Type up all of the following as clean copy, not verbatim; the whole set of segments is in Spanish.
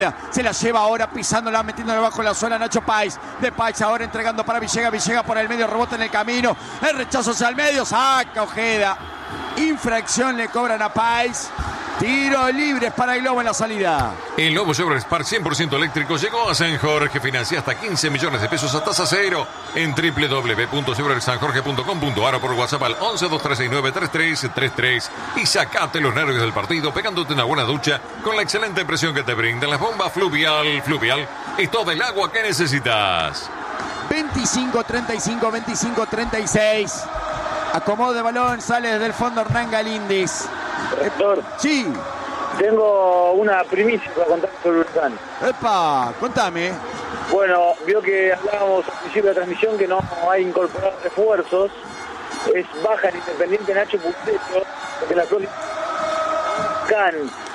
Se la lleva ahora pisándola, metiéndola bajo la zona Nacho Páez. De Páez ahora entregando para Villegas. Villegas por el medio, rebota en el camino. El rechazo hacia el medio, saca Ojeda. Infracción le cobran a Páez. Tiro libre para el Globo en la salida. El nuevo Chevrolet Spark 100% eléctrico llegó a San Jorge. Financia hasta 15 millones de pesos a tasa cero en www.chevroletsanjorge.com.ar o por WhatsApp al 1123693333 y sacate los nervios del partido pegándote una buena ducha con la excelente presión que te brinda la bomba Fluvial. Fluvial es todo el agua que necesitas. 25-35, 25-36. Acomodo de balón, sale desde el fondo Hernán Galíndez. Rector, sí. Tengo una primicia para contar sobre Huracán. ¡Epa! Contame. Bueno, vio que hablábamos al principio de la transmisión que no hay incorporado refuerzos. Es baja el Independiente Nacho Puceto, porque la próxima Huracán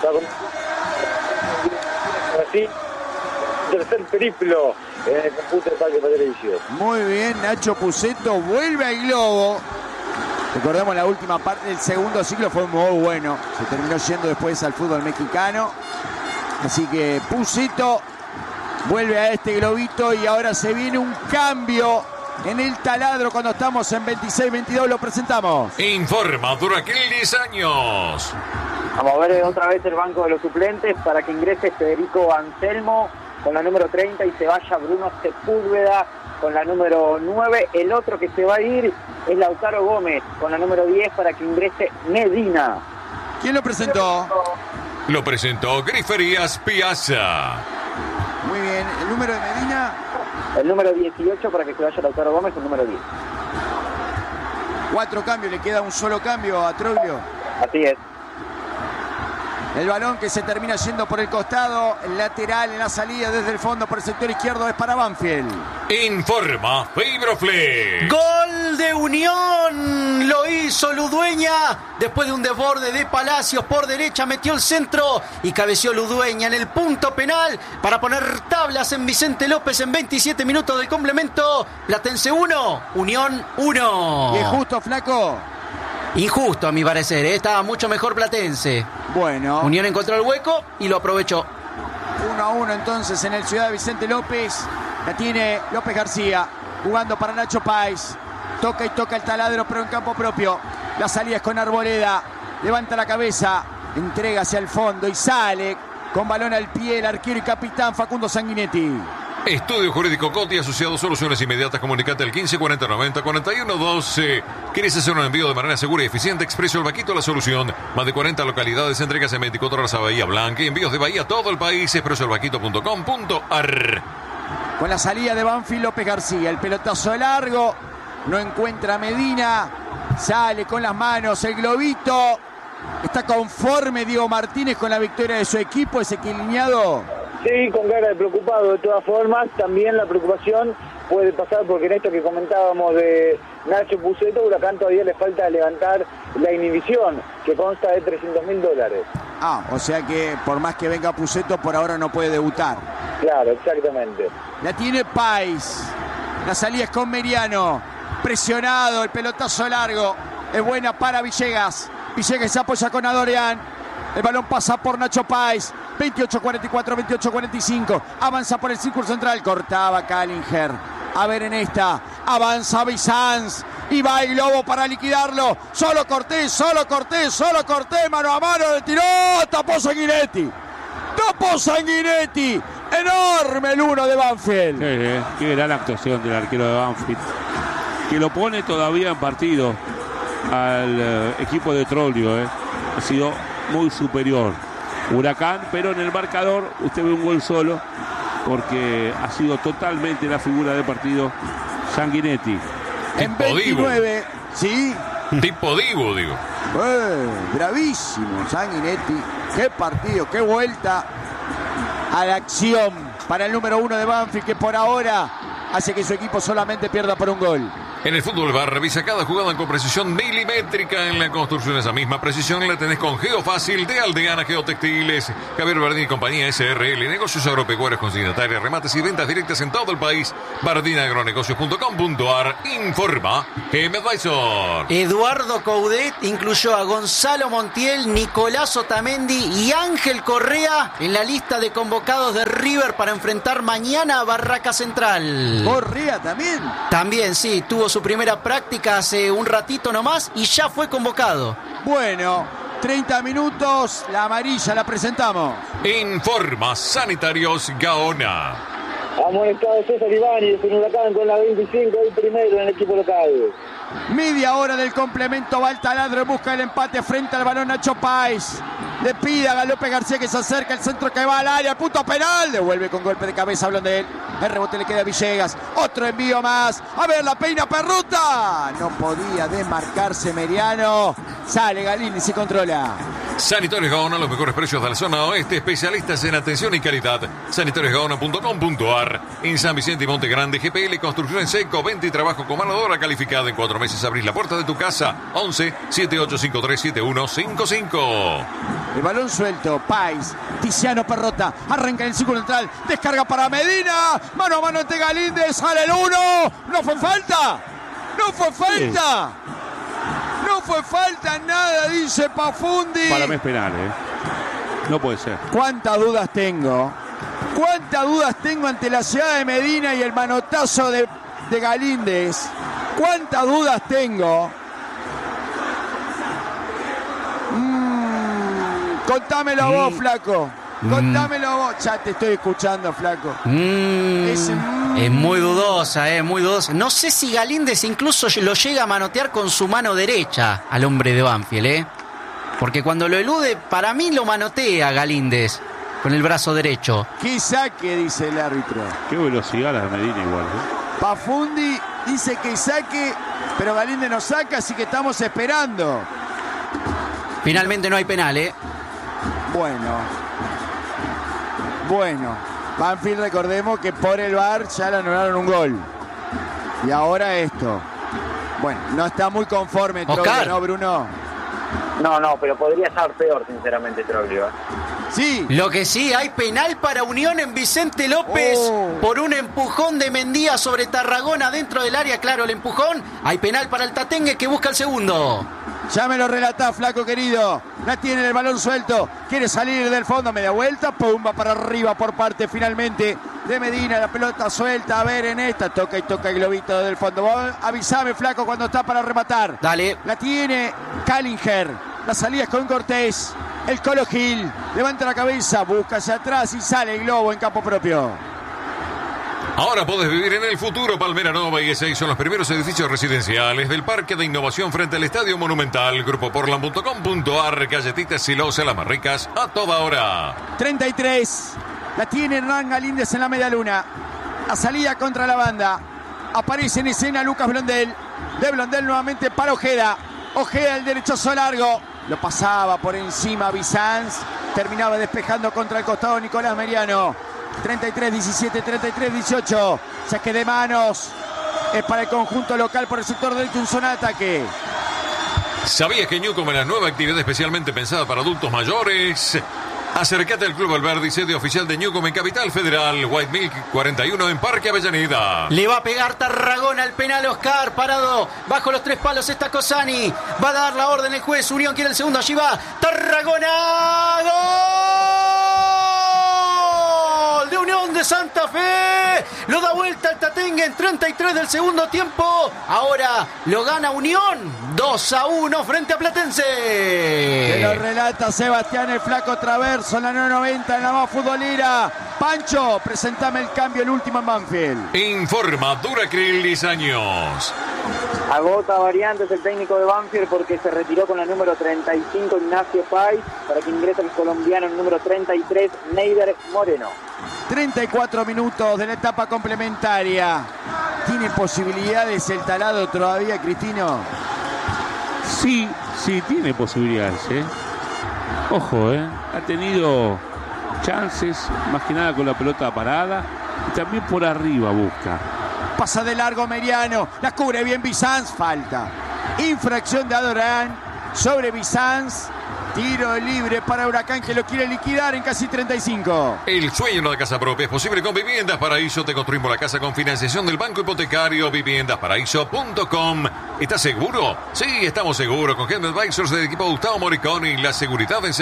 así tercer periplo en el conjunto de Parque Patricio. Muy bien, Nacho Puceto vuelve al Globo. Recordemos la última parte del segundo ciclo fue muy bueno. Se terminó yendo después al fútbol mexicano. Así que Puceto vuelve a este globito y ahora se viene un cambio en el taladro cuando estamos en 26-22. Lo presentamos. Informa Duraquil 10 años. Vamos a ver otra vez el banco de los suplentes para que ingrese Federico Anselmo con la número 30 y se vaya Bruno Sepúlveda con la número 9. El otro que se va a ir es Lautaro Gómez con la número 10 para que ingrese Medina. ¿Quién lo presentó? Lo presentó Griferías Piazza. Muy bien, el número de Medina. El número 18 para que se vaya Lautaro Gómez, el número 10. 4 cambios, le queda un solo cambio a Troglio. Así es. El balón que se termina yendo por el costado, el lateral en la salida desde el fondo por el sector izquierdo es para Banfield. Informa Fibroflex. Gol de Unión, lo hizo Ludueña después de un desborde de Palacios por derecha, metió el centro y cabeció Ludueña en el punto penal para poner tablas en Vicente López en 27 minutos del complemento. Platense 1, Unión 1. ¿Y es justo, flaco? Injusto a mi parecer, estaba mucho mejor Platense. Bueno. Unión encontró el hueco y lo aprovechó. 1-1 entonces en el Ciudad Vicente López. La tiene López García jugando para Nacho Páez. Toca y toca el taladro pero en campo propio. La salida es con Arboleda. Levanta la cabeza, entrega hacia el fondo y sale con balón al pie el arquero y capitán Facundo Sanguinetti. Estudio Jurídico Coti, asociado, soluciones inmediatas, comunicate al 15 40 90 41 12. ¿Quieres hacer un envío de manera segura y eficiente? Expreso El Vaquito, la solución. Más de 40 localidades, entregas en 24 horas a Bahía Blanca y envíos de Bahía a todo el país. expresoelvaquito.com.ar. Con la salida de Banfield, López García, el pelotazo largo, no encuentra a Medina, sale con las manos el globito. ¿Está conforme Diego Martínez con la victoria de su equipo, ese equilineado? Sí, con cara de preocupado. De todas formas, también la preocupación puede pasar porque en esto que comentábamos de Nacho Puceto, Huracán todavía le falta levantar la inhibición, que consta de $300.000. Ah, o sea que por más que venga Puceto, por ahora no puede debutar. Claro, exactamente. La tiene Páez. La salida es con Meriano. Presionado, el pelotazo largo. Es buena para Villegas. Villegas se apoya con Adorián. El balón pasa por Nacho Páez. 28-44, 28-45. Avanza por el círculo central. Cortaba Callinger. A ver en esta. Avanza Bizanz. Y va el Globo para liquidarlo. Solo Cortés. Mano a mano. Le tiró. Tapó Sanguinetti. Enorme el 1 de Banfield. Qué gran actuación del arquero de Banfield. Que lo pone todavía en partido al equipo de Troglio. Ha sido muy superior Huracán, pero en el marcador usted ve un gol solo porque ha sido totalmente la figura de partido Sanguinetti. En 29, ¿sí? Tipo Divo, digo. Bravísimo Sanguinetti. Qué partido, qué vuelta a la acción para el número 1 de Banfield, que por ahora hace que su equipo solamente pierda por un gol. En el fútbol bar, revisa cada jugada con precisión milimétrica. En la construcción, esa misma precisión la tenés con Geofácil de Aldeana Geotextiles. Javier Bardini y compañía SRL. Negocios agropecuarios, consignatarios, remates y ventas directas en todo el país. bardinaagronegocios.com.ar. Informa GM Advisor. Eduardo Coudet incluyó a Gonzalo Montiel, Nicolás Otamendi y Ángel Correa en la lista de convocados de River para enfrentar mañana a Barraca Central. Correa también. También, sí, tuvo su primera práctica hace un ratito nomás y ya fue convocado. Bueno, 30 minutos, la amarilla la presentamos. Informa Sanitarios Gaona. Amonestado César Ibáñez en Huracán con la 25, el primero en el equipo local. Media hora del complemento, va el taladro en busca del empate frente al balón Nacho Páez. Le pide a Galope García que se acerca, el centro que va al área, el punto penal, devuelve con golpe de cabeza Blondel. El rebote le queda a Villegas, otro envío más, a ver la peina Perruta, no podía desmarcarse Meriano, sale Galini y se controla. Sanitarios Gaona, los mejores precios de la zona oeste, especialistas en atención y calidad. Sanitariosgaona.com.ar. En San Vicente y Monte Grande, GPL Construcción en Seco, venta y trabajo con mano de obra calificada. En 4 meses abrís la puerta de tu casa. 11 7853 7155. El balón suelto, Páez, Tiziano Perrota, arranca en el círculo neutral, descarga para Medina, mano a mano ante Galíndez, sale el 1, no fue falta, no fue falta. No fue falta nada, dice Pafundi. Para mí es penal, no puede ser. ¿Cuántas dudas tengo? ¿Cuántas dudas tengo ante la llegada de Medina y el manotazo de Galíndez? ¿Cuántas dudas tengo? Contámelo vos, flaco. Contámelo vos. Ya te estoy escuchando, flaco. Es muy dudosa, muy dudosa. No sé si Galíndez incluso lo llega a manotear con su mano derecha al hombre de Banfield, Porque cuando lo elude, para mí lo manotea Galíndez con el brazo derecho. ¿Qué saque? Dice el árbitro. Qué velocidad la de Medina igual, Pafundi dice que saque, pero Galíndez no saca, así que estamos esperando. Finalmente no hay penal, Bueno, Banfield, recordemos que por el VAR ya le anularon un gol. Y ahora esto. Bueno, no está muy conforme Troglio, ¿no, Bruno? No, pero podría estar peor, sinceramente, Troglio. Sí. Lo que sí, hay penal para Unión en Vicente López por un empujón de Mendía sobre Tarragona dentro del área. Claro, el empujón. Hay penal para el Tatengue que busca el segundo. Ya me lo relatás, flaco querido. La tiene el balón suelto. Quiere salir del fondo, media vuelta. Pum, va para arriba por parte finalmente de Medina. La pelota suelta. A ver en esta. Toca y toca el globito del fondo. Vos avisame, flaco, cuando está para rematar. Dale. La tiene Callinger. La salida es con Cortés. El Colo Gil. Levanta la cabeza. Busca hacia atrás y sale el globo en campo propio. Ahora podés vivir en el futuro. Palmera Nova y E6 son los primeros edificios residenciales del Parque de Innovación frente al Estadio Monumental. Grupoportland.com.ar. Galletitas Silosa, las más ricas a toda hora. 33. La tiene Hernán Galíndez en la media luna. A salida contra la banda. Aparece en escena Lucas Blondel. De Blondel nuevamente para Ojeda. Ojeda el derechazo largo. Lo pasaba por encima Bizanz. Terminaba despejando contra el costado Nicolás Meriano. 33-17, 33-18. Saque de manos. Es para el conjunto local por el sector derecho, un zona de ataque. ¿Sabías que Newcom es la nueva actividad especialmente pensada para adultos mayores? Acércate al Club Alberdi, sede oficial de Newcom en Capital Federal. White Milk 41 en Parque Avellaneda. Le va a pegar Tarragona al penal. Oscar parado bajo los 3 palos. Está Cosani. Va a dar la orden el juez. Unión quiere el segundo. Allí va Tarragona. ¡Gol! De Unión de Santa Fe. Lo da vuelta el Tatengue en 33 del segundo tiempo. Ahora lo gana Unión 2-1 frente a Platense. Que lo relata Sebastián el Flaco Traverso en la 990 en la más futbolera. Pancho, presentame el cambio, el último en Banfield. Informa Duracril Diseños. Agota variantes el técnico de Banfield porque se retiró con la número 35 Ignacio Páez para que ingrese el colombiano el número 33 Neider Moreno. 34 minutos de la etapa complementaria. ¿Tiene posibilidades el Taladro todavía, Cristino? Sí, tiene posibilidades, Ojo, ha tenido chances, más que nada con la pelota parada, y también por arriba busca. Pasa de largo Meriano. La cubre bien Bizanz. Falta. Infracción de Adorian sobre Bizanz. Tiro libre para Huracán que lo quiere liquidar en casi 35. El sueño de casa propia es posible con Viviendas Paraíso. Te construimos la casa con financiación del Banco Hipotecario. Viviendasparaíso.com. ¿Estás seguro? Sí, estamos seguros. Con Home Advisors del equipo Gustavo Moriconi y la seguridad en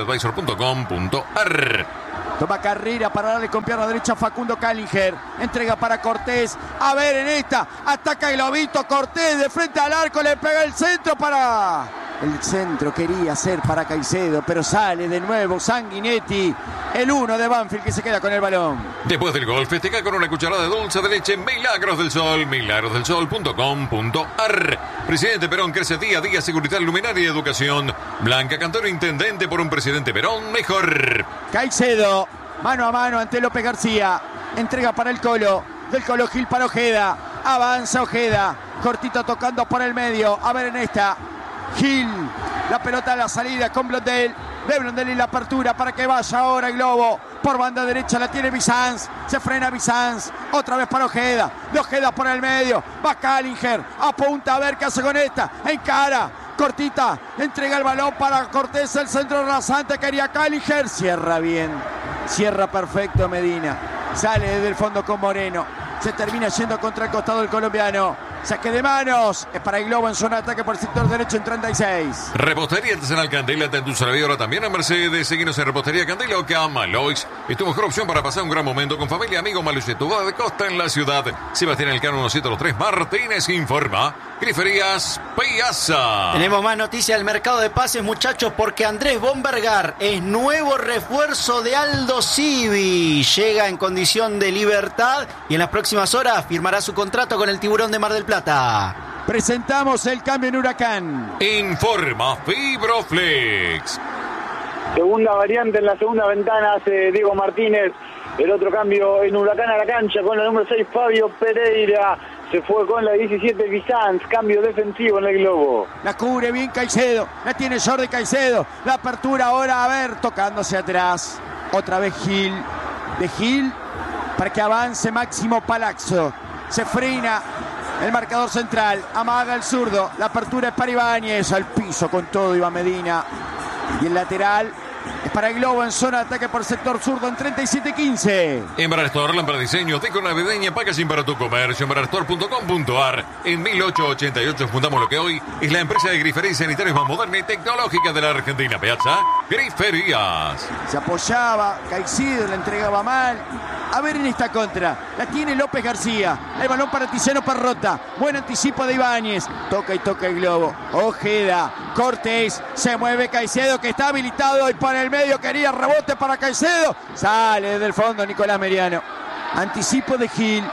segurohomeadvisor.com.ar. Toma carrera para darle con pierna derecha a Facundo Callinger. Entrega para Cortés. A ver en esta. Ataca Globito. Cortés de frente al arco. Le pega el centro para... El centro quería ser para Caicedo, pero sale de nuevo Sanguinetti, el 1 de Banfield que se queda con el balón. Después del gol, festeja con una cucharada de dulce de leche Milagros del Sol, milagrosdelsol.com.ar. Presidente Perón crece día a día, seguridad, luminaria y educación. Blanca Cantero, intendente por un presidente Perón mejor. Caicedo, mano a mano ante López García. Entrega para el Colo, del Colo Gil para Ojeda. Avanza Ojeda, cortito tocando por el medio. A ver en esta. Gil, la pelota a la salida con Blondel. De Blondel y la apertura para que vaya ahora el Globo. Por banda derecha la tiene Bizanz. Se frena Bizanz. Otra vez para Ojeda. De Ojeda por el medio. Va Callinger. Apunta a ver qué hace con esta. Encara. Cortita. Entrega el balón para Cortés. El centro rasante. Quería Callinger. Cierra bien. Cierra perfecto Medina. Sale desde el fondo con Moreno. Se termina yendo contra el costado del colombiano. Saque de manos. Es para el Globo en zona de ataque por el sector derecho en 36. Repostería Artesanal Candela. Te endulzará ahora también a Mercedes. Seguinos en Repostería Candela o Cama Loix. Es tu mejor opción para pasar un gran momento con familia, amigo, Maloix de tu boda de costa en la ciudad. Sebastián Elcano 1703 Martínez informa. Griferías Piazza. Tenemos más noticias del mercado de pases, muchachos, porque Andrés Bombergar es nuevo refuerzo de Aldo Civi. Llega en condición de libertad y en las próximas horas firmará su contrato con el Tiburón de Mar del Plata. Presentamos el cambio en Huracán. Informa Fibroflex. Segunda variante en la segunda ventana hace Diego Martínez. El otro cambio en Huracán a la cancha con la número 6 Fabio Pereira. Se fue con la 17 Bizanz, cambio defensivo en el Globo. La cubre bien Caicedo, la tiene Jordi Caicedo. La apertura ahora, a ver, tocándose atrás. Otra vez Gil. De Gil para que avance Máximo Palazzo. Se frena el marcador central, amaga el zurdo. La apertura es para Ibáñez, al piso con todo Iván Medina. Y el lateral es para el Globo en zona de ataque por sector zurdo en 37-15. Embraer Store, lámpara de diseño, deco navideña, packaging para tu comercio. Embraerstore.com.ar. En 1888 fundamos lo que hoy es la empresa de griferías sanitarias más moderna y tecnológica de la Argentina. Piazza Griferías. Se apoyaba, Caicedo la entregaba mal. A ver en esta contra, la tiene López García. El balón para Tiziano Parrota. Buen anticipo de Ibáñez. Toca y toca el Globo. Ojeda, Cortés, se mueve Caicedo que está habilitado y para el medio quería rebote para Caicedo. Sale desde el fondo Nicolás Meriano. Anticipo de Gil.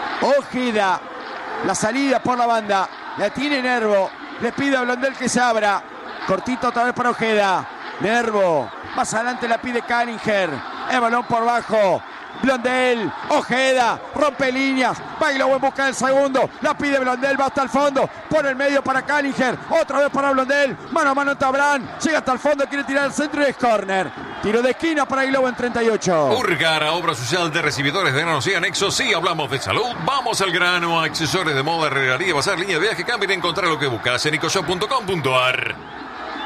Ojeda, la salida por la banda. La tiene Nervo. Le pide a Blondel que se abra. Cortito otra vez para Ojeda. Nervo. Más adelante la pide Callinger. El balón por bajo. Blondel, Ojeda, rompe líneas, va y Globo en busca del segundo, la pide Blondel, va hasta el fondo, por el medio para Callinger, otra vez para Blondel, mano a mano en Tabrán, llega hasta el fondo, quiere tirar al centro y es córner. Tiro de esquina para el Globo en 38. Urgara, obra social de recibidores de granos y anexos. Sí, hablamos de salud, vamos al grano. Accesorios de moda, herrería, bazar, línea de viaje, cambia y encontrar lo que buscas en ecoshop.com.ar.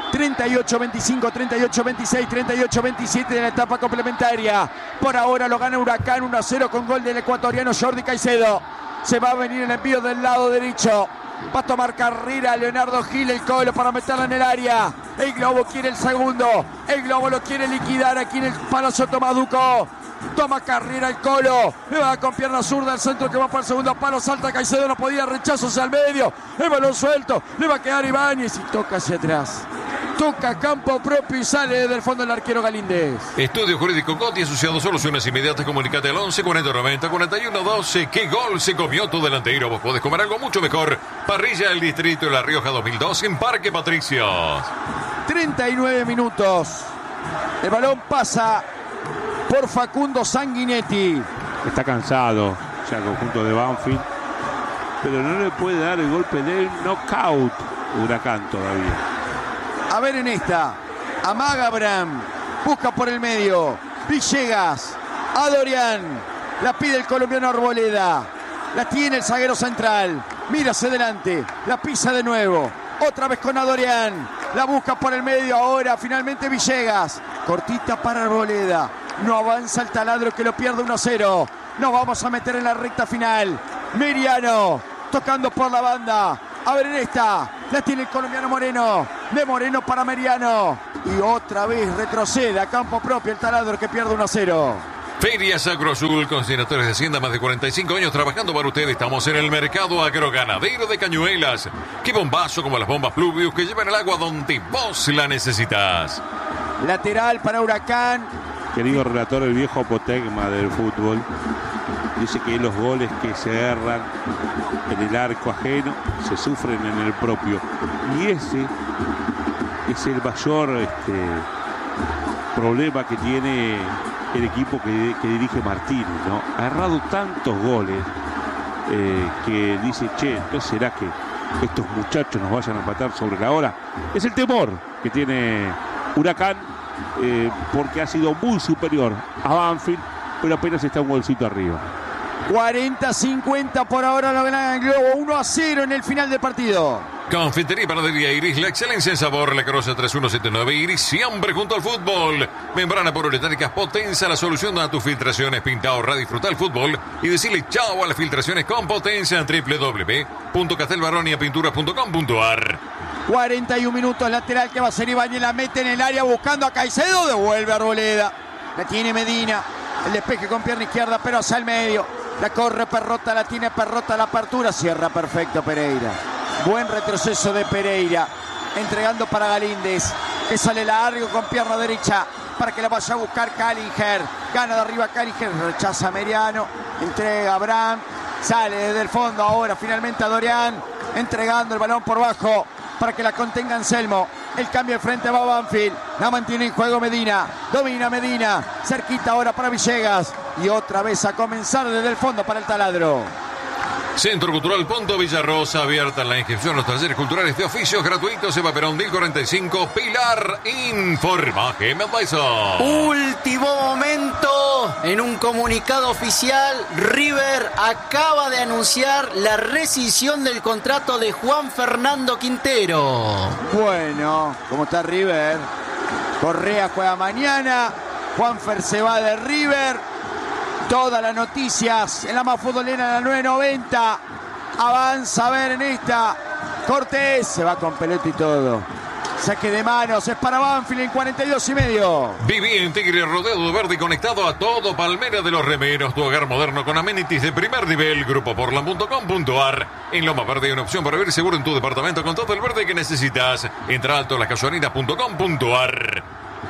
38-25, 38-26, 38-27 de la etapa complementaria. Por ahora lo gana Huracán 1-0 con gol del ecuatoriano Jordi Caicedo. Se va a venir el envío del lado derecho. Va a tomar carrera Leonardo Gil, el Colo, para meterla en el área. El Globo quiere el segundo. El Globo lo quiere liquidar aquí en el Palacio Tomaduco. Toma carrera el Colo. Le va con pierna zurda al centro que va para el segundo palo. Salta Caicedo, no podía, rechazo hacia el medio. El balón suelto. Le va a quedar Ibáñez y toca hacia atrás. Toca campo propio y sale del fondo el arquero Galíndez. Estudio Jurídico Coti, asociado Soluciones Inmediatas. Comunicate al 11 40 90 41 12. ¿Qué gol se comió tu delantero? Vos podés comer algo mucho mejor. Parrilla del Distrito de La Rioja 2002 en Parque Patricios. 39 minutos. El balón pasa por Facundo Sanguinetti. Está cansado ya el conjunto de Banfield, pero no le puede dar el golpe del knockout Huracán todavía. A ver en esta. Amaga Abraham. Busca por el medio. Villegas. Adorian. La pide el colombiano Arboleda. La tiene el zaguero central. Mira hacia adelante. La pisa de nuevo. Otra vez con Adorián. La busca por el medio ahora. Finalmente Villegas. Cortita para Arboleda. No avanza el taladro que lo pierde 1-0. Nos vamos a meter en la recta final. Meriano tocando por la banda. A ver en esta. La tiene el colombiano Moreno. De Moreno para Meriano. Y otra vez retrocede a campo propio el taladro que pierde 1-0. Ferias Agroazul, consignatores de Hacienda, más de 45 años trabajando para usted. Estamos en el mercado agroganadero de Cañuelas. Qué bombazo como las bombas Pluvius que llevan el agua donde vos la necesitas. Lateral para Huracán. Querido relator, el viejo apotegma del fútbol dice que los goles que se erran en el arco ajeno se sufren en el propio. Y ese es el mayor problema que tiene el equipo que dirige Martínez, ¿no? Ha errado tantos goles que dice, ¿no será que estos muchachos nos vayan a empatar sobre la hora? Es el temor que tiene Huracán, porque ha sido muy superior a Banfield, pero apenas está un golcito arriba. 40-50 por ahora lo gana el Globo, 1-0 en el final del partido. Confitería y Panadería Iris, la excelencia en sabor, La Carosa 3179 Iris, siempre junto al fútbol. Membrana Poliuretánicas Potenza, la solución a tus filtraciones. Pinta, ahorra, disfruta el fútbol y decirle chao a las filtraciones con potencia en www.castelbaroniapintura.com.ar. 41 minutos, lateral que va a ser Ibáñez, la mete en el área buscando a Caicedo, devuelve a Arboleda. La tiene Medina, el despeje con pierna izquierda, pero hacia el medio. La corre Perrota, la tiene Perrota, la apertura, cierra perfecto Pereira. Buen retroceso de Pereira, entregando para Galíndez, que sale largo con pierna derecha para que la vaya a buscar Calinger. Gana de arriba Calinger, rechaza Meriano, entrega a Abraham, sale desde el fondo ahora finalmente a Dorián, entregando el balón por bajo para que la contenga Anselmo. El cambio de frente va a Banfield, la mantiene en juego Medina, domina Medina, cerquita ahora para Villegas y otra vez a comenzar desde el fondo para el taladro. Centro Cultural Punto Villarrosa, abierta la inscripción a los talleres culturales de oficios gratuitos. Eva Perón 1045, Pilar informa. Último momento, en un comunicado oficial, River acaba de anunciar la rescisión del contrato de Juan Fernando Quintero. Bueno, ¿cómo está River? Correa juega mañana, Juanfer se va de River. Todas las noticias en la más futbolera, en la 990. Avanza a ver en esta. Cortés se va con pelota y todo. Saque de manos, es para Banfield en 42.5. Viví en Tigre, rodeado de verde y conectado a todo Palmera de los Remeros, tu hogar moderno con amenities de primer nivel. Grupoportland.com.ar. En Loma Verde hay una opción para vivir seguro en tu departamento con todo el verde que necesitas. Entra alto a lascasuarinas.com.ar.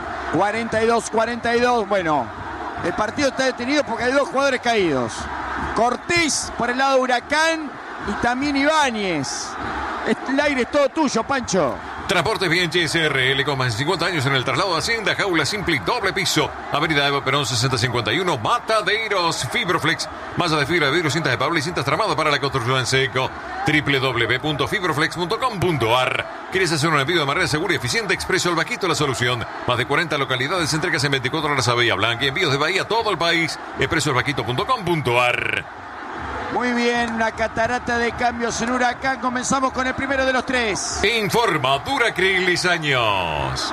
42-42, bueno. El partido está detenido porque hay dos jugadores caídos. Cortés por el lado de Huracán y también Ibáñez. El aire es todo tuyo, Pancho. Transportes Bianchi SRL con más de 50 años en el traslado de Hacienda, jaula simple y doble piso. Avenida Eva Perón 6051, Mataderos. Fibroflex, masa de fibra de vidrio, cintas de pable y cintas tramadas para la construcción en seco. www.fibroflex.com.ar. ¿Quieres hacer un envío de manera segura y eficiente? Expreso El Vaquito, la solución. Más de 40 localidades, entregas en 24 horas a Bahía Blanca y envíos de Bahía a todo el país. expresoelvaquito.com.ar. Muy bien, una catarata de cambios en Huracán. Comenzamos con el primero de los tres. Informa Duracril Años.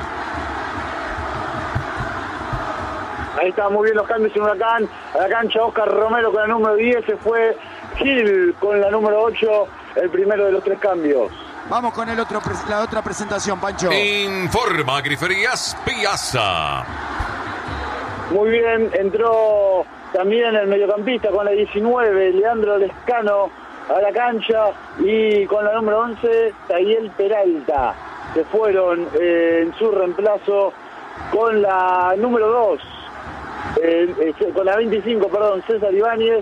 Ahí está muy bien los cambios en Huracán. A la cancha Oscar Romero con la número 10. Se fue Gil con la número 8. El primero de los tres cambios. Vamos con la otra presentación, Pancho. Informa Griferías Piazza. Muy bien, entró también el mediocampista con la 19, Leandro Lescano a la cancha, y con la número 11, Tayel Peralta. Se fueron en su reemplazo con la número 2, con la 25, perdón, César Ibáñez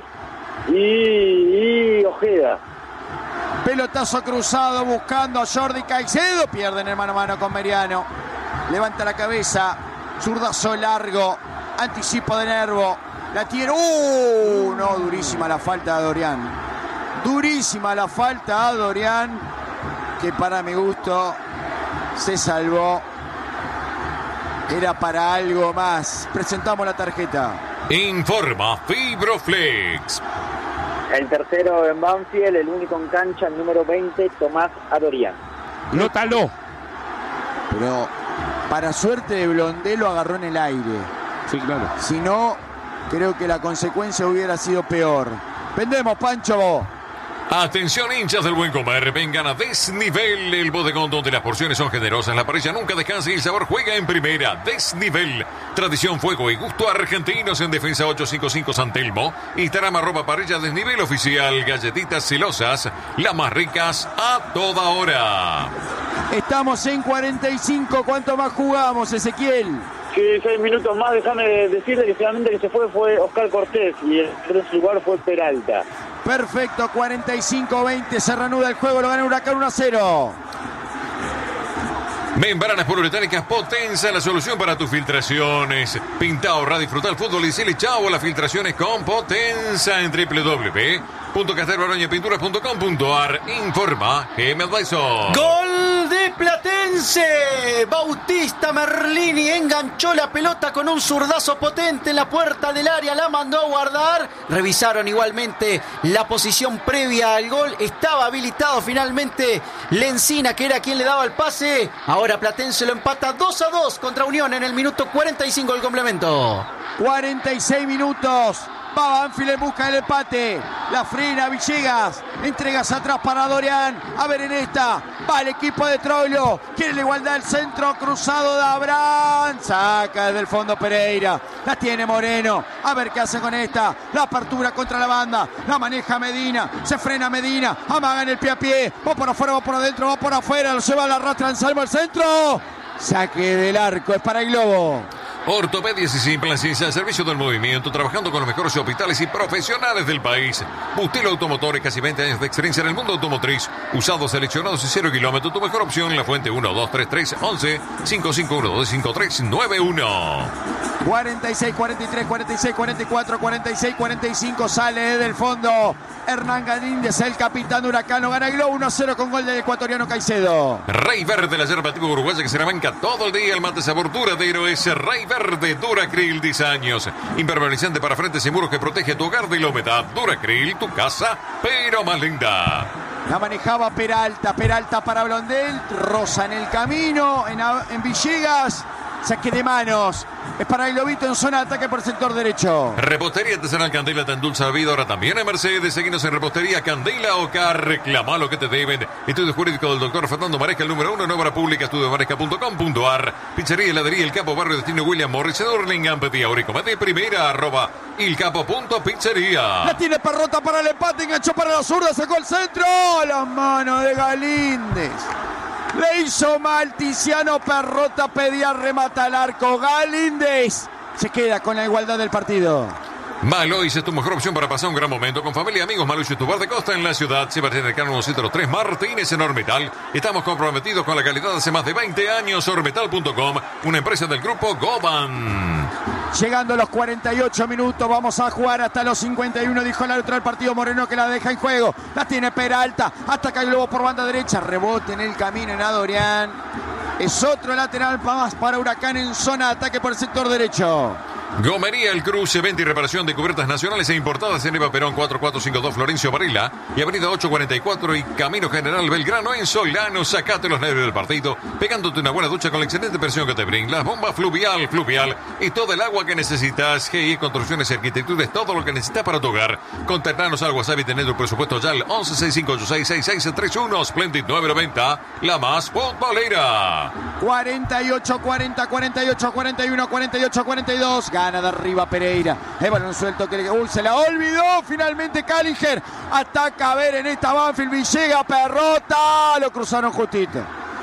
y Ojeda. Pelotazo cruzado buscando a Jordi Caicedo, pierden el mano a mano con Meriano. Levanta la cabeza, zurdazo largo, anticipo de Nervo. La tiene. No, durísima la falta a Dorián. Durísima la falta a Dorián, que para mi gusto se salvó. Era para algo más. Presentamos la tarjeta. Informa Fibroflex. El tercero en Banfield, el único en cancha, el número 20, Tomás Adorián. Nótalo. Pero para suerte de Blondel lo agarró en el aire. Sí, claro. Si no, creo que la consecuencia hubiera sido peor. Vendemos, Pancho. Atención, hinchas del buen comer, vengan a Desnivel, el bodegón donde las porciones son generosas, la parrilla nunca descansa y el sabor juega en primera. Desnivel, tradición, fuego y gusto argentinos en Defensa 855 San Telmo. Instagram @parrilla Desnivel oficial, galletitas celosas, las más ricas a toda hora. Estamos en 45, ¿cuánto más jugamos, Ezequiel? Sí, 6 minutos más, déjame decirle que finalmente que se fue Oscar Cortés y el tercer lugar fue Peralta. Perfecto, 45-20, se reanuda el juego, lo gana Huracán 1-0. Membranas poliuretánicas Potenza, la solución para tus filtraciones. Pinta, ahorra, disfruta el fútbol y decirle chao a las filtraciones con Potenza en www.castelbaroñapinturas.com.ar. Informa GM Advisor. ¡Gol de Platense! Bautista Merlini enganchó la pelota con un zurdazo potente en la puerta del área, la mandó a guardar. Revisaron igualmente la posición previa al gol. Estaba habilitado finalmente Lencina, que era quien le daba el pase. Ahora Platense lo empata 2-2 contra Unión en el minuto 45 del complemento. 46 minutos. Va Banfield en busca del empate. La frena Villegas. Entregas atrás para Dorian. A ver en esta. Va el equipo de Troilo. Quiere la igualdad del centro. Cruzado de Abraham. Saca desde el fondo Pereira. La tiene Moreno. A ver qué hace con esta. La apertura contra la banda. La maneja Medina. Se frena Medina. Amaga en el pie a pie. Va por afuera, va por adentro, va por afuera. Lo lleva a la rastra en Salmo al centro. Saque del arco. Es para el Globo. Ortopedias y implantes al servicio del movimiento, trabajando con los mejores hospitales y profesionales del país. Bustelo Automotores, casi 20 años de experiencia en el mundo automotriz. Usados, seleccionados y 0 kilómetros. Tu mejor opción en la fuente 123311 551-25391. 46, 43, 46, 44, 46, 45. Sale del fondo Hernán Galíndez, el capitán de Huracán. Lo gana el Globo 1-0 con gol del ecuatoriano Caicedo. Rey Verde, la yerba tipo uruguaya que se rebanca todo el día. El mate sabor duradero es Rey Verde Duracril 10 años. Impermeabilizante para frentes y muros que protege tu hogar de la humedad. Duracril, tu casa, pero más linda. La manejaba Peralta para Blondel. Rosa en el camino, en Villegas. Saque de manos. Es para el Globito en zona de ataque por el sector derecho. Repostería Artesanal Candela tan dulce la vida. Ahora también en Mercedes. Seguinos en Repostería Candela Ocar. Reclama lo que te deben. Estudio jurídico del doctor Fernando Maresca, el número 1 en obra pública. Estudiomaresca.com.ar. Pizzería y heladería El Capo, barrio destino William Morris. En Hurlingham, pedía Auricoma de primera. @ilcapo.pizzería. La tiene Perrota para el empate. Enganchó para la zurda. Sacó el centro. Las manos de Galíndez. Le hizo mal Tiziano Perrota, pedía remata al arco. Galíndez se queda con la igualdad del partido. Malois es tu mejor opción para pasar un gran momento con familia y amigos. Malois es tu bar de costa en la ciudad. Siempre en el Cano 103 Martínez en Ormetal. Estamos comprometidos con la calidad hace más de 20 años. Ormetal.com, una empresa del grupo Goban. Llegando a los 48 minutos, vamos a jugar hasta los 51, dijo el árbitro del partido Moreno, que la deja en juego. La tiene Peralta, ataca el Globo por banda derecha, rebote en el camino en Adorián. Es otro lateral más para Huracán en zona de ataque por el sector derecho. Gomería El Cruce, venta y reparación de cubiertas nacionales e importadas en Eva Perón 4452 Florencio Varela y avenida 844 y Camino General Belgrano en Solano. Sacate los nervios del partido pegándote una buena ducha con la excelente presión que te brinda. Bomba fluvial y todo el agua que necesitas. GI Construcciones y Arquitecturas, todo lo que necesitas para tu hogar. Contactarnos al WhatsApp y tener tu presupuesto ya al 1165866631 Splendid 990, la más futbolera. 48, 40, 48, 41, 48, 42. Gana de arriba Pereira. El balón suelto que se la olvidó. Finalmente Calliger ataca a ver en esta Banfield. Villegas, Perrota. Lo cruzaron justito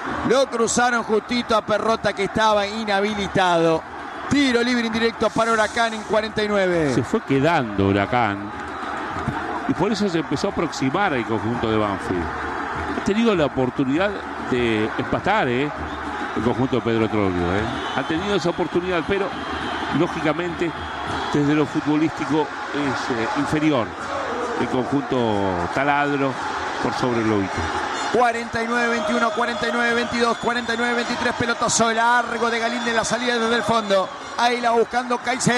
a Perrota, que estaba inhabilitado. Tiro libre indirecto para Huracán en 49. Se fue quedando Huracán y por eso se empezó a aproximar al conjunto de Banfield. Ha tenido la oportunidad de empatar el conjunto de Pedro Troglio. Ha tenido esa oportunidad, pero lógicamente desde lo futbolístico es inferior el conjunto taladro por sobre el Globito. 49-21, 49-22, 49-23, pelotazo largo de Galíndez, la salida desde el fondo. Ahí la buscando Caicedo.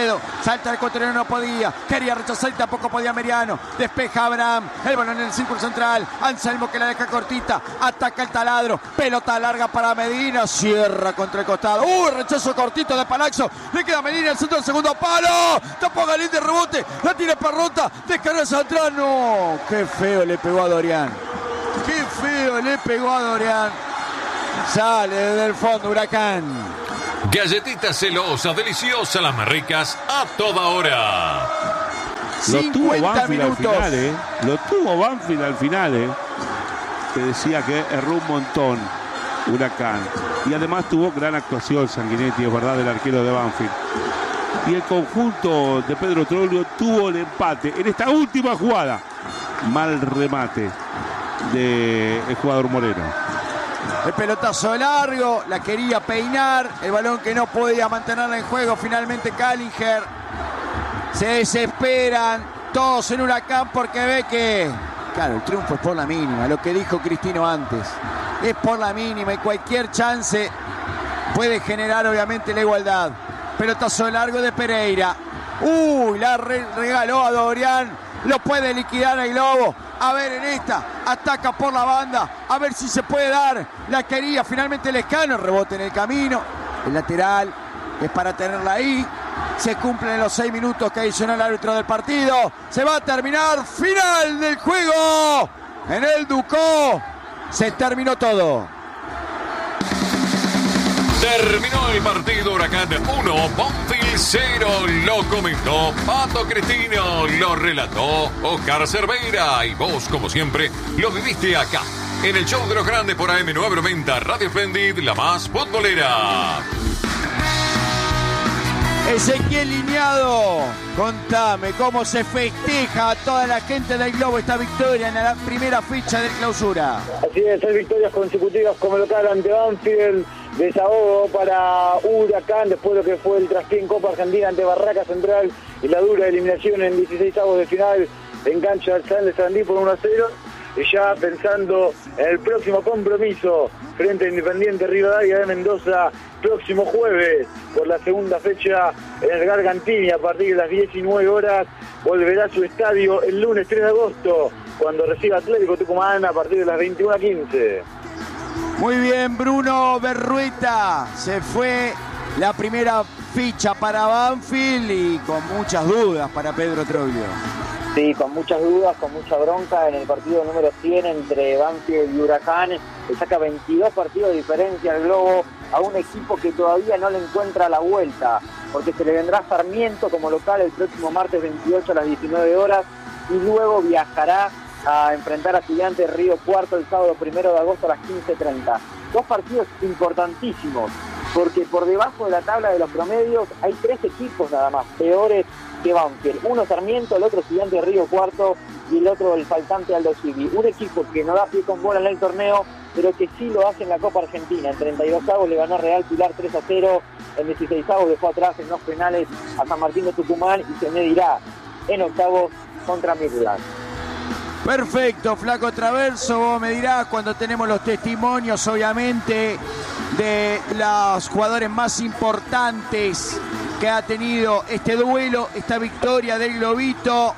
Salta el ecuatoriano, no podía. Quería rechazar y tampoco podía Meriano. Despeja Abraham. El balón en el círculo central. Anselmo que la deja cortita. Ataca el taladro. Pelota larga para Medina. Cierra contra el costado. Rechazo cortito de Palazzo. Le queda Medina el centro del segundo palo. Tapó Galín de rebote. La tira Parrota. Descarga hacia atrás. No. Qué feo le pegó a Dorian. Qué feo le pegó a Dorian. Sale desde el fondo Huracán. Galletitas celosas, deliciosas, las más ricas a toda hora. Lo tuvo 50 Banfield al minutos. final, Lo tuvo Banfield al final, Te decía que erró un montón Huracán. Y además tuvo gran actuación Sanguinetti, es verdad, del arquero de Banfield. Y el conjunto de Pedro Troglio tuvo el empate en esta última jugada. Mal remate del jugador Moreno. El pelotazo largo, la quería peinar, el balón que no podía mantenerla en juego, finalmente Callinger. Se desesperan todos en Huracán porque ve que, claro, el triunfo es por la mínima, lo que dijo Cristino antes. Es por la mínima y cualquier chance puede generar obviamente la igualdad. Pelotazo largo de Pereira. La regaló a Dorian, lo puede liquidar el Globo. A ver en esta, ataca por la banda, a ver si se puede dar, la quería finalmente Lescano, rebote en el camino, el lateral es para tenerla ahí, se cumplen los 6 minutos que adicionó el árbitro del partido, se va a terminar, final del juego, en el Ducó, se terminó todo. Terminó el partido. Huracán 1, Banfield 0. Lo comentó Pato Cristino, lo relató Oscar Cerveira. Y vos, como siempre, lo viviste acá, en el show de los grandes por AM990, Radio Splendid, la más futbolera. Ezequiel Liñado, contame cómo se festeja a toda la gente del Globo esta victoria en la primera fecha de Clausura. Así es, 6 victorias consecutivas como local ante Banfield. Desahogo para Huracán después de lo que fue el traspié en Copa Argentina ante Barraca Central y la dura eliminación en 16avos de final en cancha del San de Sarandí por 1-0. Y ya pensando en el próximo compromiso frente a Independiente Rivadavia de Mendoza, próximo jueves por la segunda fecha en el Gargantini a partir de las 19 horas, volverá a su estadio el lunes 3 de agosto cuando reciba Atlético Tucumán a partir de las 21:15. Muy bien, Bruno Berrueta. Se fue la primera ficha para Banfield y con muchas dudas para Pedro Troglio. Sí, con muchas dudas, con mucha bronca en el partido número 100 entre Banfield y Huracán. Le saca 22 partidos de diferencia al Globo a un equipo que todavía no le encuentra la vuelta, porque se le vendrá Sarmiento como local el próximo martes 28 a las 19 horas y luego viajará a enfrentar a Estudiantes Río Cuarto el sábado 1 de agosto a las 15:30. 2 partidos importantísimos, porque por debajo de la tabla de los promedios hay 3 equipos nada más peores que Banfield. Uno Sarmiento, el otro Estudiantes Río Cuarto y el otro el faltante Aldo Civi. Un equipo que no da pie con bola en el torneo, pero que sí lo hace en la Copa Argentina. En 32avos le ganó Real Pilar 3-0, en 16avos dejó atrás en 2 penales a San Martín de Tucumán y se medirá en octavos contra Midland. Perfecto, Flaco Traverso, vos me dirás cuando tenemos los testimonios, obviamente, de los jugadores más importantes que ha tenido este duelo, esta victoria del Globito,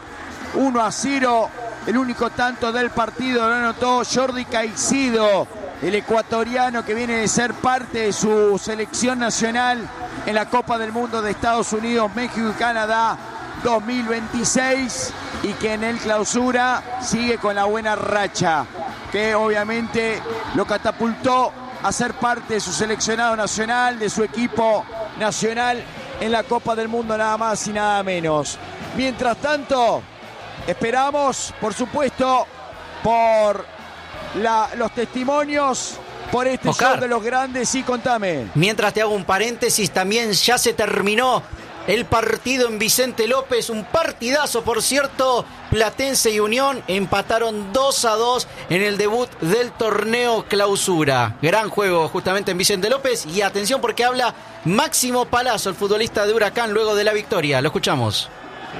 1-0, el único tanto del partido lo anotó Jordi Caicedo, el ecuatoriano que viene de ser parte de su selección nacional en la Copa del Mundo de Estados Unidos, México y Canadá 2026 y que en el Clausura sigue con la buena racha que obviamente lo catapultó a ser parte de su seleccionado nacional, de su equipo nacional en la Copa del Mundo, nada más y nada menos. Mientras tanto, esperamos, por supuesto, por los testimonios, por este Oscar, show de los grandes. Sí, contame. Mientras te hago un paréntesis, también ya se terminó el partido en Vicente López, un partidazo, por cierto. Platense y Unión empataron 2-2 en el debut del torneo Clausura. Gran juego justamente en Vicente López. Y atención porque habla Máximo Palazzo, el futbolista de Huracán, luego de la victoria. Lo escuchamos. La verdad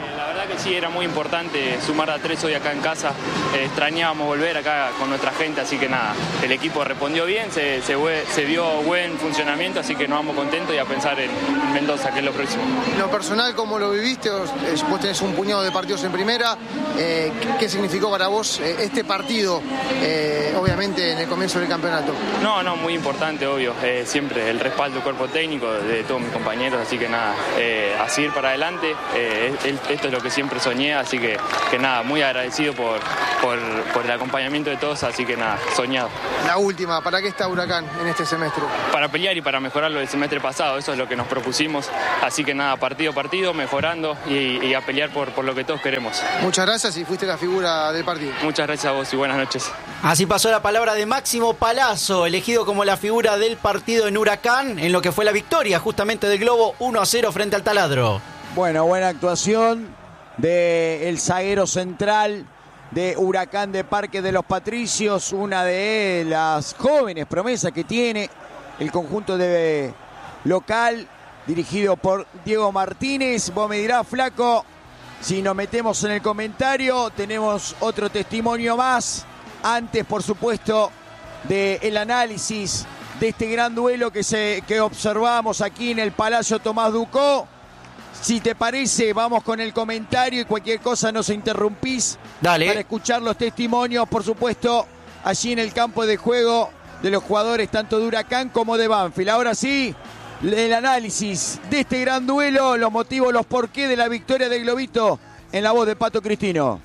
verdad que sí, era muy importante sumar a 3 hoy acá en casa. Extrañábamos volver acá con nuestra gente, así que nada, el equipo respondió bien, se vio buen funcionamiento, así que nos vamos contentos y a pensar en Mendoza, que es lo próximo. Lo personal, ¿cómo lo viviste? Vos tenés un puñado de partidos en primera. ¿Qué significó para vos este partido, obviamente, en el comienzo del campeonato? No, muy importante, obvio. Siempre el respaldo del cuerpo técnico, de todos mis compañeros, así que nada, a seguir para adelante. Esto es lo que siempre soñé, así que nada, muy agradecido por el acompañamiento de todos, así que nada, soñado. La última, ¿para qué está Huracán en este semestre? Para pelear y para mejorar lo del semestre pasado, eso es lo que nos propusimos, así que nada, partido a partido, mejorando y a pelear por lo que todos queremos. Muchas gracias y fuiste la figura del partido. Muchas gracias a vos y buenas noches. Así pasó la palabra de Máximo Palazzo, elegido como la figura del partido en Huracán, en lo que fue la victoria justamente del Globo 1-0 frente al Taladro. Bueno, buena actuación del zaguero central de Huracán de Parque de los Patricios, una de las jóvenes promesas que tiene el conjunto de local, dirigido por Diego Martínez. Vos me dirás, Flaco, si nos metemos en el comentario, tenemos otro testimonio más, antes, por supuesto, del análisis de este gran duelo que observamos aquí en el Palacio Tomás Ducó. Si te parece, vamos con el comentario y cualquier cosa nos interrumpís. Dale. Para escuchar los testimonios, por supuesto, allí en el campo de juego de los jugadores tanto de Huracán como de Banfield. Ahora sí, el análisis de este gran duelo, los motivos, los porqués de la victoria de Globito, en la voz de Pato Cristino.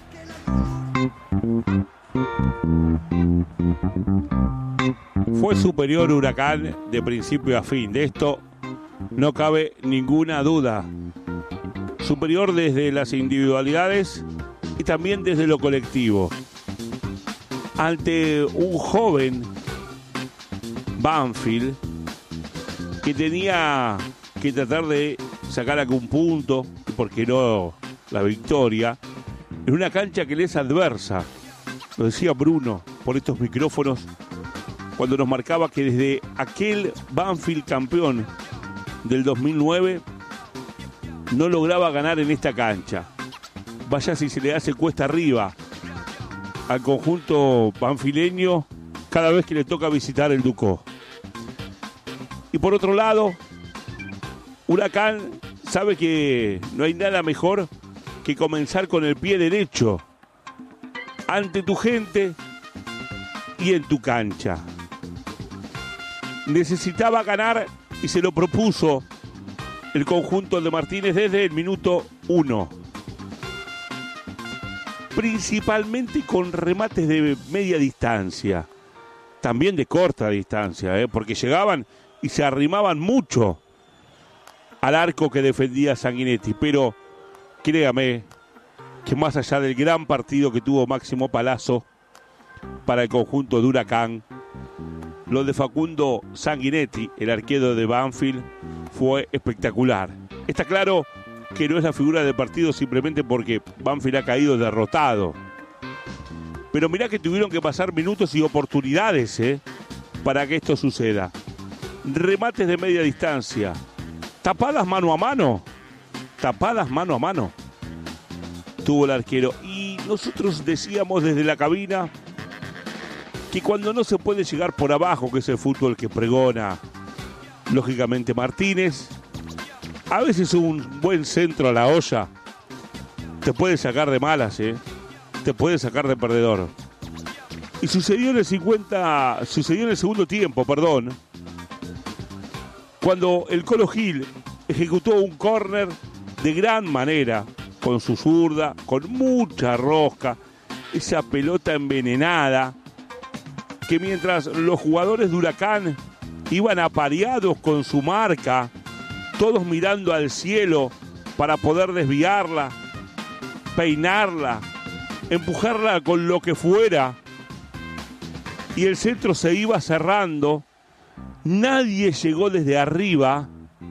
Fue superior Huracán de principio a fin. De esto no cabe ninguna duda. Superior desde las individualidades y también desde lo colectivo. Ante un joven Banfield que tenía que tratar de sacar algún punto, y por qué no la victoria, en una cancha que le es adversa. Lo decía Bruno por estos micrófonos cuando nos marcaba que desde aquel Banfield campeón del 2009 no lograba ganar en esta cancha. Vaya si se le hace cuesta arriba al conjunto banfileño cada vez que le toca visitar el Ducó. Y por otro lado, Huracán sabe que no hay nada mejor que comenzar con el pie derecho ante tu gente y en tu cancha. Necesitaba ganar y se lo propuso el conjunto de Martínez desde el minuto 1. Principalmente con remates de media distancia, también de corta distancia, porque llegaban y se arrimaban mucho al arco que defendía Sanguinetti. Pero créame que más allá del gran partido que tuvo Máximo Palazzo para el conjunto de Huracán, lo de Facundo Sanguinetti, el arquero de Banfield, fue espectacular. Está claro que no es la figura del partido simplemente porque Banfield ha caído derrotado. Pero mirá que tuvieron que pasar minutos y oportunidades para que esto suceda. Remates de media distancia, tapadas mano a mano, tuvo el arquero. Y nosotros decíamos desde la cabina que cuando no se puede llegar por abajo, que es el fútbol que pregona lógicamente Martínez, a veces un buen centro a la olla te puede sacar de malas, te puede sacar de perdedor. Y sucedió en el segundo tiempo, cuando el Colo Gil ejecutó un córner de gran manera, con su zurda, con mucha rosca, esa pelota envenenada, que mientras los jugadores de Huracán iban apareados con su marca, todos mirando al cielo para poder desviarla, peinarla, empujarla con lo que fuera, y el centro se iba cerrando, nadie llegó desde arriba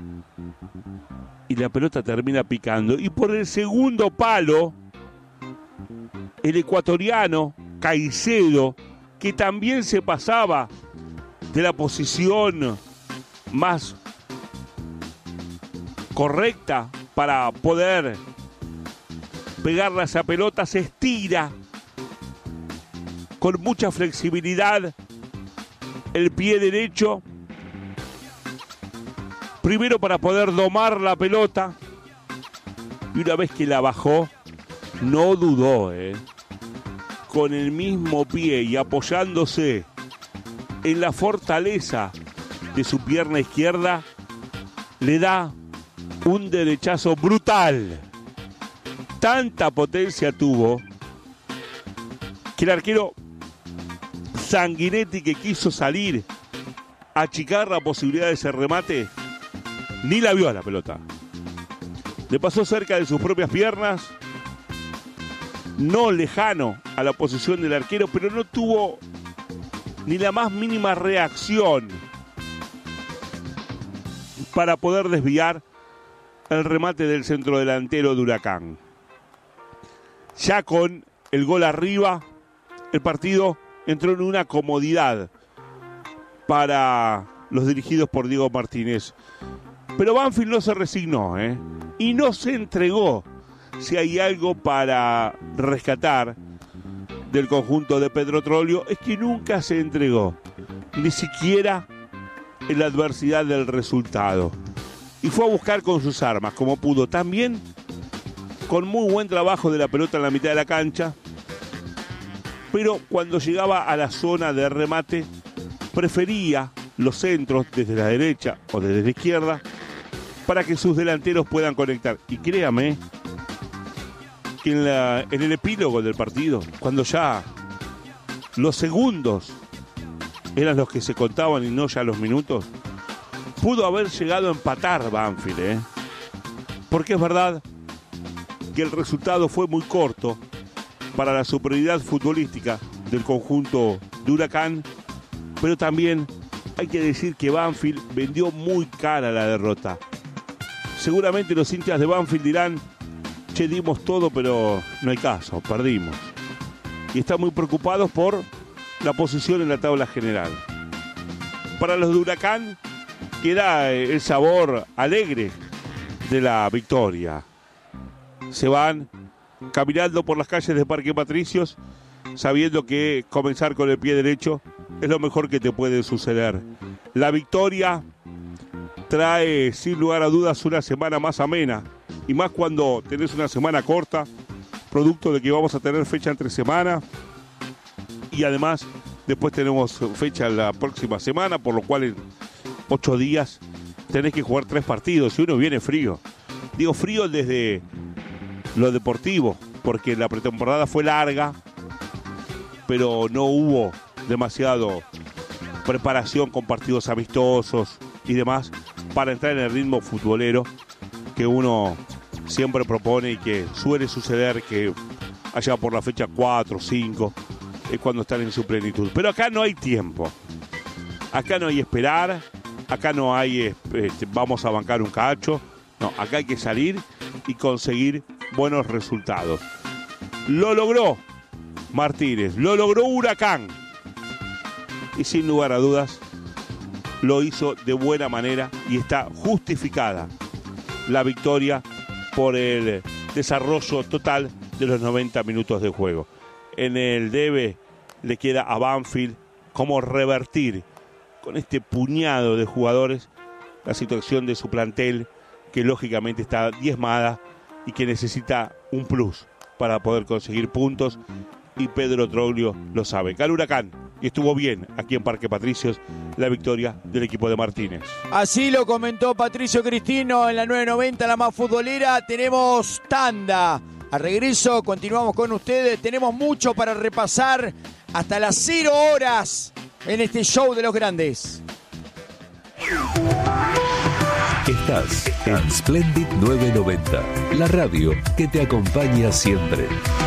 y la pelota termina picando. Y por el segundo palo, el ecuatoriano Caicedo, que también se pasaba de la posición más correcta para poder pegarle a esa pelota, se estira con mucha flexibilidad el pie derecho, primero para poder domar la pelota, y una vez que la bajó, no dudó, con el mismo pie y apoyándose en la fortaleza de su pierna izquierda, le da un derechazo brutal. Tanta potencia tuvo que el arquero Sanguinetti, que quiso salir a achicar la posibilidad de ese remate, ni la vio a la pelota. Le pasó cerca de sus propias piernas, no lejano a la posición del arquero, pero no tuvo ni la más mínima reacción para poder desviar el remate del centrodelantero de Huracán. Ya con el gol arriba, el partido entró en una comodidad para los dirigidos por Diego Martínez. Pero Banfield no se resignó, y no se entregó. Si hay algo para rescatar del conjunto de Pedro Troglio, es que nunca se entregó, ni siquiera en la adversidad del resultado. Y fue a buscar con sus armas, como pudo. También con muy buen trabajo de la pelota en la mitad de la cancha, pero cuando llegaba a la zona de remate, prefería los centros desde la derecha o desde la izquierda para que sus delanteros puedan conectar. Y créame que en el epílogo del partido, cuando ya los segundos eran los que se contaban y no ya los minutos, pudo haber llegado a empatar Banfield, porque es verdad que el resultado fue muy corto para la superioridad futbolística del conjunto de Huracán, pero también hay que decir que Banfield vendió muy cara la derrota. Seguramente los hinchas de Banfield dirán: che, dimos todo, pero no hay caso, perdimos. Y están muy preocupados por la posición en la tabla general. Para los de Huracán queda el sabor alegre de la victoria. Se van caminando por las calles de Parque Patricios sabiendo que comenzar con el pie derecho es lo mejor que te puede suceder. La victoria trae sin lugar a dudas una semana más amena, y más cuando tenés una semana corta, producto de que vamos a tener fecha entre semana, y además después tenemos fecha la próxima semana, por lo cual en 8 días tenés que jugar 3 partidos y uno viene frío. Digo frío desde lo deportivo, porque la pretemporada fue larga, pero no hubo demasiado preparación con partidos amistosos y demás para entrar en el ritmo futbolero que uno siempre propone y que suele suceder que allá por la fecha 4 o 5 es cuando están en su plenitud. Pero acá no hay tiempo, acá no hay esperar, acá no hay vamos a bancar un cacho, no, acá hay que salir y conseguir buenos resultados. Lo logró Martínez, lo logró Huracán, y sin lugar a dudas lo hizo de buena manera y está justificada la victoria por el desarrollo total de los 90 minutos de juego. En el debe le queda a Banfield cómo revertir con este puñado de jugadores la situación de su plantel, que lógicamente está diezmada y que necesita un plus para poder conseguir puntos, y Pedro Troglio lo sabe. Ganó Huracán y estuvo bien aquí en Parque Patricios la victoria del equipo de Martínez. Así lo comentó Patricio Cristino en la 990, la más futbolera. Tenemos tanda. Al regreso continuamos con ustedes. Tenemos mucho para repasar hasta las 0 horas en este show de los grandes. Estás en Splendid 990, la radio que te acompaña siempre.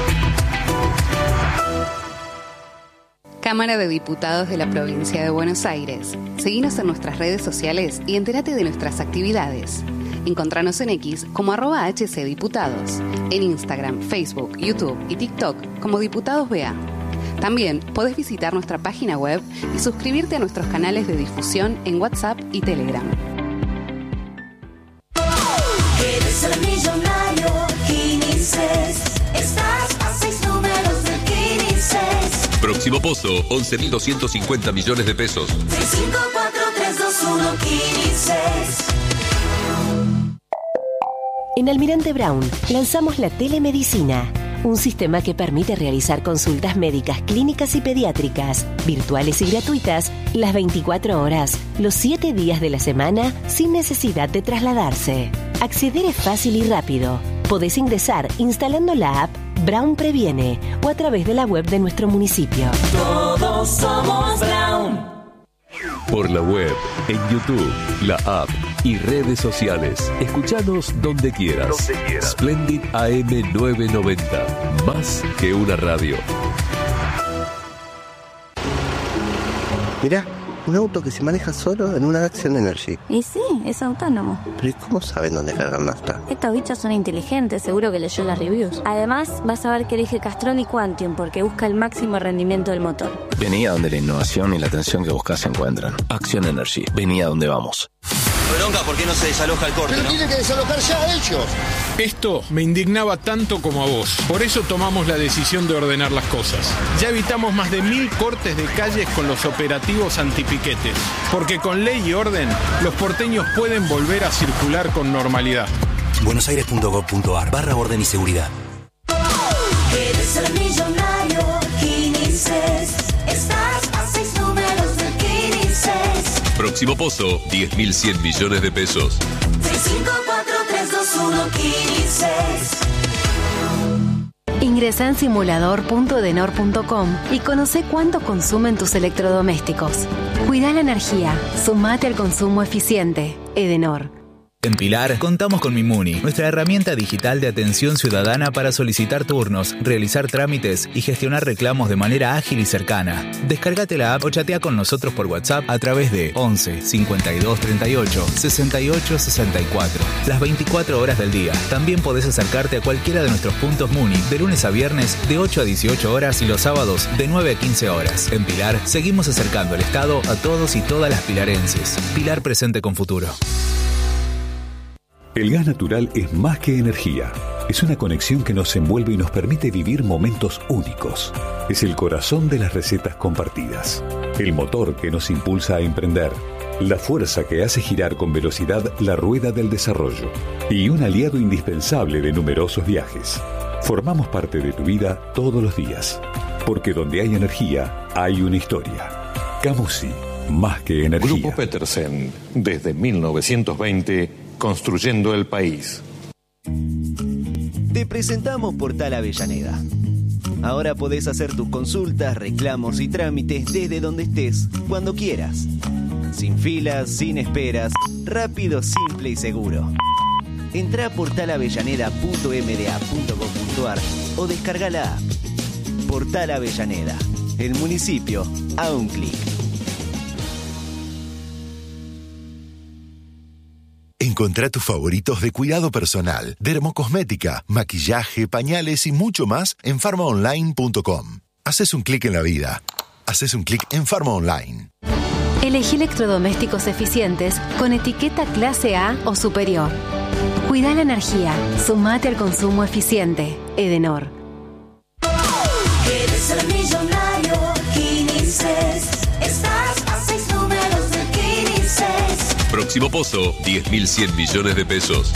Cámara de Diputados de la Provincia de Buenos Aires. Seguinos en nuestras redes sociales y entérate de nuestras actividades. Encontranos en X como @HCDiputados, en Instagram, Facebook, YouTube y TikTok como Diputados BA. También podés visitar nuestra página web y suscribirte a nuestros canales de difusión en WhatsApp y Telegram. ¿Quieres ser millonario? Quinices. Próximo pozo, 11.250 millones de pesos. 354-321-15. En Almirante Brown lanzamos la telemedicina, un sistema que permite realizar consultas médicas, clínicas y pediátricas, virtuales y gratuitas, las 24 horas, los 7 días de la semana, sin necesidad de trasladarse. Acceder es fácil y rápido. Podés ingresar instalando la app Brown Previene o a través de la web de nuestro municipio. Todos somos Brown. Por la web, en YouTube, la app y redes sociales. Escuchanos donde quieras. Splendid AM 990. Más que una radio. Mirá, un auto que se maneja solo en una Action Energy. Y sí, es autónomo. Pero ¿y cómo saben dónde cargar nafta? Estos bichos son inteligentes, seguro que leyó las reviews. Además, vas a ver que elige Castrol y Quantium porque busca el máximo rendimiento del motor. Vení a donde la innovación y la atención que buscas se encuentran. Action Energy, vení a donde vamos. Bronca, ¿por qué no se desaloja el corte? Pero tiene que desalojar ya ellos. Esto me indignaba tanto como a vos. Por eso tomamos la decisión de ordenar las cosas. Ya evitamos más de 1000 cortes de calles con los operativos antipiquetes. Porque con ley y orden, los porteños pueden volver a circular con normalidad. buenosaires.gov.ar/orden y seguridad. Quieres ser millonario, Quinices. Estás a 6 números de Quinices. Próximo pozo, 10.100 millones de pesos. 354-321-15. Ingresa en simulador.edenor.com y conoce cuánto consumen tus electrodomésticos. Cuida la energía, sumate al consumo eficiente. Edenor. En Pilar, contamos con Mimuni, nuestra herramienta digital de atención ciudadana para solicitar turnos, realizar trámites y gestionar reclamos de manera ágil y cercana. Descárgate la app o chatea con nosotros por WhatsApp a través de 11 52 38 68 64. Las 24 horas del día. También podés acercarte a cualquiera de nuestros puntos Muni de lunes a viernes de 8 a 18 horas y los sábados de 9 a 15 horas. En Pilar, seguimos acercando el Estado a todos y todas las pilarenses. Pilar presente con futuro. El gas natural es más que energía. Es una conexión que nos envuelve y nos permite vivir momentos únicos. Es el corazón de las recetas compartidas. El motor que nos impulsa a emprender. La fuerza que hace girar con velocidad la rueda del desarrollo. Y un aliado indispensable de numerosos viajes. Formamos parte de tu vida todos los días. Porque donde hay energía, hay una historia. Camusi, más que energía. Grupo Petersen, desde 1920... construyendo el país. Te presentamos Portal Avellaneda. Ahora podés hacer tus consultas, reclamos y trámites desde donde estés, cuando quieras. Sin filas, sin esperas, rápido, simple y seguro. Entrá a portalavellaneda.mda.gov.ar o descarga la app. Portal Avellaneda, el municipio a un clic. Encontrá tus favoritos de cuidado personal, dermocosmética, maquillaje, pañales y mucho más en farmaonline.com. Haces un clic en la vida. Haces un clic en Farma Online. Elegí electrodomésticos eficientes con etiqueta clase A o superior. Cuida la energía, sumate al consumo eficiente. Edenor. Quieres ser millonario, Quinices. Estás a 6 números de Quinices. Próximo pozo, 10.100 millones de pesos.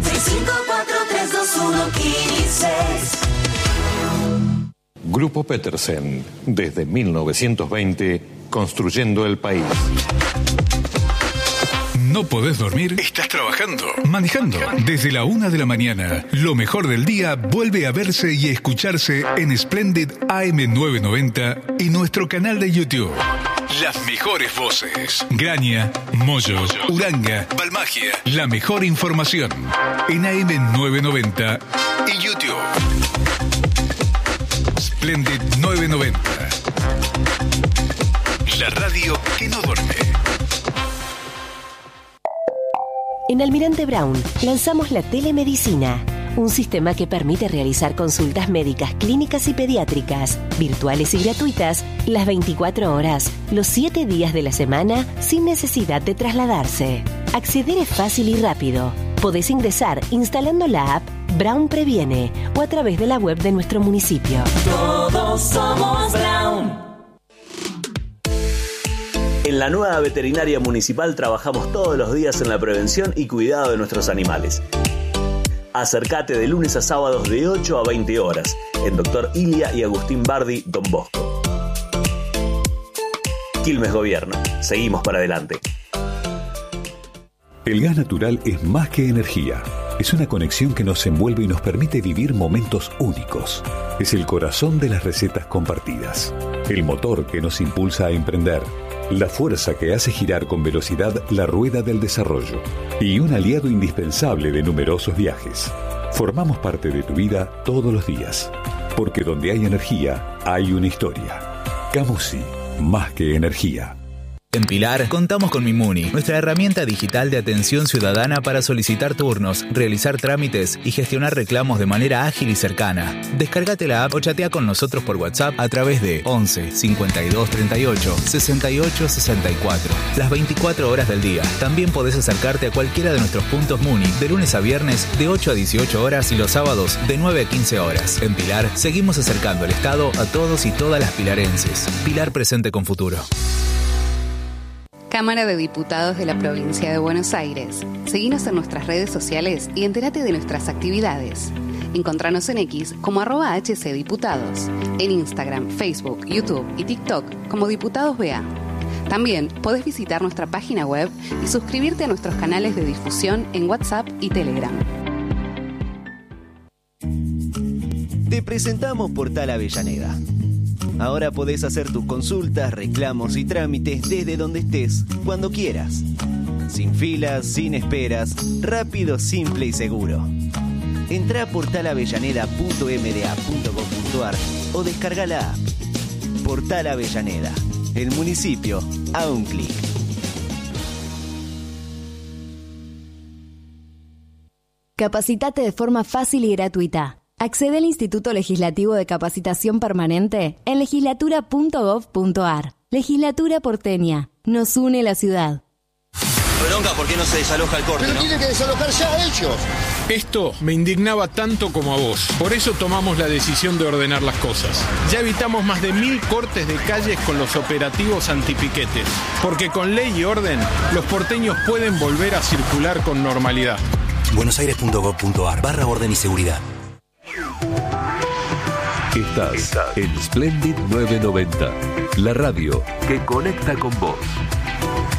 354-321-15. Grupo Petersen, desde 1920, construyendo el país. ¿No podés dormir? ¿Estás trabajando? ¿Manejando? Desde la 1 de la mañana, lo mejor del día vuelve a verse y escucharse en Splendid AM 990 y nuestro canal de YouTube. Las mejores voces. Graña, Moyo, Uranga, Balmagia. La mejor información. En AM 990 y YouTube. Splendid 990. La radio que no duerme. En Almirante Brown lanzamos la telemedicina, un sistema que permite realizar consultas médicas, clínicas y pediátricas, virtuales y gratuitas, las 24 horas, los 7 días de la semana, sin necesidad de trasladarse. Acceder es fácil y rápido. Podés ingresar instalando la app Brown Previene o a través de la web de nuestro municipio. Todos somos Brown. En la nueva veterinaria municipal trabajamos todos los días en la prevención y cuidado de nuestros animales. Acércate de lunes a sábados de 8 a 20 horas en Dr. Ilia y Agustín Bardi, Don Bosco. Quilmes Gobierno. Seguimos para adelante. El gas natural es más que energía. Es una conexión que nos envuelve y nos permite vivir momentos únicos. Es el corazón de las recetas compartidas. El motor que nos impulsa a emprender. La fuerza que hace girar con velocidad la rueda del desarrollo. Y un aliado indispensable de numerosos viajes. Formamos parte de tu vida todos los días. Porque donde hay energía, hay una historia. Camusi, más que energía. En Pilar contamos con Mimuni, nuestra herramienta digital de atención ciudadana para solicitar turnos, realizar trámites y gestionar reclamos de manera ágil y cercana. Descárgate la app o chatea con nosotros por WhatsApp a través de 11 52 38 68 64. Las 24 horas del día. También podés acercarte a cualquiera de nuestros puntos Muni de lunes a viernes de 8 a 18 horas y los sábados de 9 a 15 horas. En Pilar seguimos acercando el Estado a todos y todas las pilarenses. Pilar presente con futuro. Cámara de Diputados de la Provincia de Buenos Aires. Seguinos en nuestras redes sociales y entérate de nuestras actividades. Encontranos en X como @HCDiputados, en Instagram, Facebook, YouTube y TikTok como Diputados BA. También podés visitar nuestra página web y suscribirte a nuestros canales de difusión en WhatsApp y Telegram. Te presentamos Portal Avellaneda. Ahora podés hacer tus consultas, reclamos y trámites desde donde estés, cuando quieras. Sin filas, sin esperas, rápido, simple y seguro. Entrá a portalavellaneda.mda.gov.ar o descarga la app. Portal Avellaneda, el municipio a un clic. Capacitate de forma fácil y gratuita. Accede al Instituto Legislativo de Capacitación Permanente en legislatura.gov.ar. Legislatura porteña. Nos une la ciudad. Bronca, ¿por qué no se desaloja el corte? Pero tiene que desalojar ya ellos. Esto me indignaba tanto como a vos. Por eso tomamos la decisión de ordenar las cosas. Ya evitamos más de 1000 cortes de calles con los operativos antipiquetes. Porque con ley y orden, los porteños pueden volver a circular con normalidad. buenosaires.gov.ar/orden y seguridad. Estás en Splendid 990, la radio que conecta con vos.